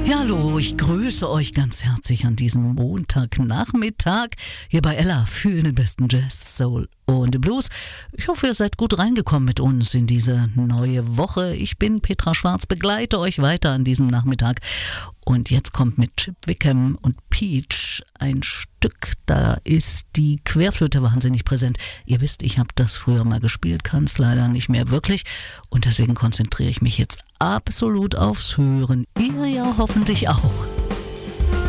Ja, hallo, ich grüße euch ganz herzlich an diesem Montagnachmittag hier bei Ella. Fühlen den besten Jazz, Soul und Blues. Ich hoffe, ihr seid gut reingekommen mit uns in diese neue Woche. Ich bin Petra Schwarz, begleite euch weiter an diesem Nachmittag. Und jetzt kommt mit Chip Wickham und Peach ein Stück, da ist die Querflöte wahnsinnig präsent. Ihr wisst, ich habe das früher mal gespielt, kann es leider nicht mehr wirklich. Und deswegen konzentriere ich mich jetzt absolut aufs Hören. Ihr ja hoffentlich auch.